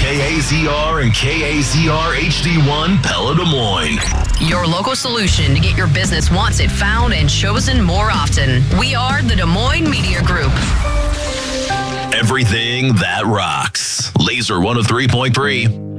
KAZR and KAZR HD1 Pella Des Moines. Your local solution to get your business wants it found and chosen more often. We are the Des Moines Media Group. Everything that rocks. Laser 103.3.